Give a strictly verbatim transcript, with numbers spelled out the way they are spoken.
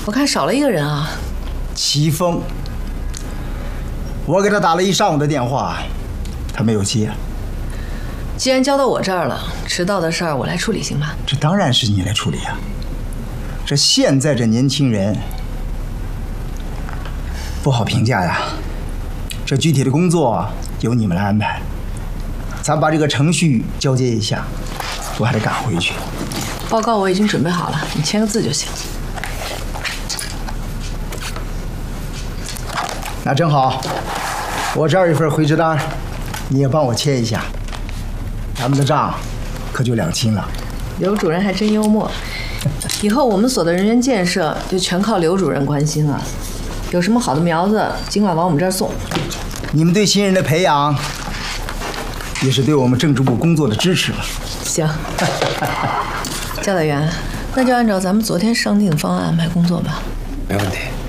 我看少了一个人啊。 齐峰，我给他打了一上午的电话，他没有接。 既然交到我这儿了，迟到的事儿我来处理行吧？ 这当然是你来处理啊。这现在这年轻人不好评价呀。这具体的工作由你们来安排，咱把这个程序交接一下，我还得赶回去。 报告我已经准备好了，你签个字就行。 那正好，我这儿有份回执单，你也帮我签一下，咱们的账可就两清了。 刘主任还真幽默，以后我们所的人员建设就全靠刘主任关心了。有什么好的苗子，尽管往我们这儿送。 你们对新人的培养，也是对我们政治部工作的支持了。 行，教导员，那就按照咱们昨天商定的方案安排工作吧。 没问题。